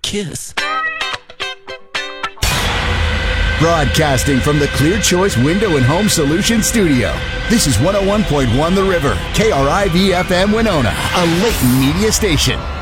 kiss. Broadcasting from the Clear Choice Window and Home Solutions studio. This is 101.1 The River, KRIV-FM Winona, a Layton media station.